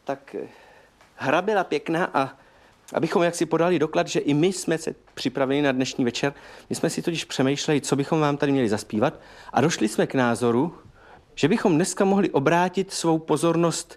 tak hra byla pěkná a abychom jaksi podali doklad, že i my jsme se připravili na dnešní večer. My jsme si totiž přemýšleli, co bychom vám tady měli zaspívat a došli jsme k názoru, že bychom dneska mohli obrátit svou pozornost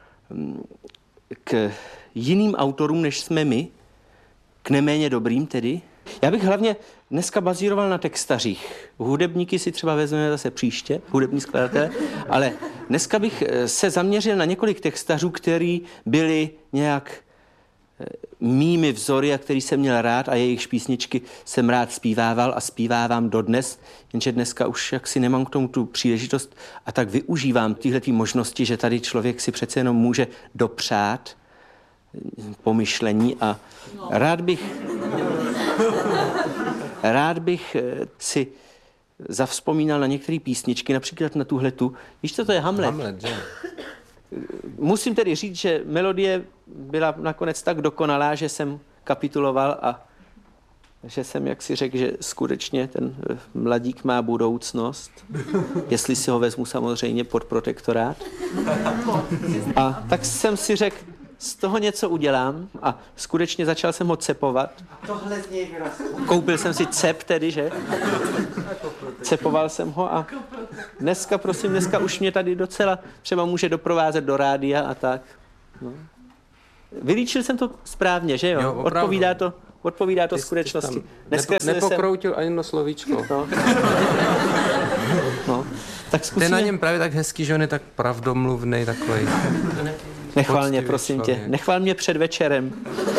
k jiným autorům, než jsme my, k neméně dobrým tedy. Já bych hlavně dneska bazíroval na textařích. Hudebníky si třeba vezmeme zase příště, hudební skladatele, ale dneska bych se zaměřil na několik textařů, který byli nějak mými vzory a který jsem měl rád a jejich písničky jsem rád zpívával a zpívávám dodnes, jenže dneska už jaksi nemám k tomu tu příležitost a tak využívám tyhletý možnosti, že tady člověk si přece jenom může dopřát pomyšlení a rád bych si zavzpomínal na některé písničky, například na tuhletu. Víš, co to je Hamlet? Hamlet, že? Musím tedy říct, že melodie byla nakonec tak dokonalá, že jsem kapituloval a že jsem jaksi řekl, že skutečně ten mladík má budoucnost, jestli si ho vezmu samozřejmě pod protektorát. A tak jsem si řekl, z toho něco udělám a skutečně začal jsem ho cepovat. Tohle z něj vyrostlo. Koupil jsem si cep tedy, že? Cepoval jsem ho a dneska už mě tady docela třeba může doprovázet do rádia a tak. No. Vylíčil jsem to správně, že jo? Odpovídá to skutečnosti. Nepokroutil ani jedno slovíčko. No. Tak zkusíme. Ty na něm právě tak hezký, že on je tak pravdomluvnej, takový. Nechvál mě, prosím tě. Nechvál mě před večerem.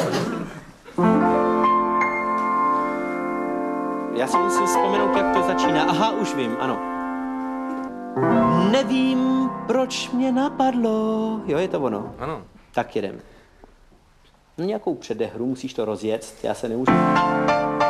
Já si musím vzpomenout, jak to začíná. Aha, už vím, ano. Nevím, proč mě napadlo. Jo, je to ono. Ano. Tak jedem. Nějakou předehru, musíš to rozjet, já se nemůžu...